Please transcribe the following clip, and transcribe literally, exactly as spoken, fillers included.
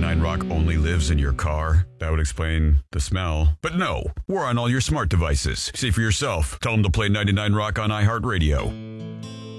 ninety-nine Rock only lives in your car? That would explain the smell. But no, we're on all your smart devices. See for yourself. Tell them to play ninety-nine Rock on iHeartRadio.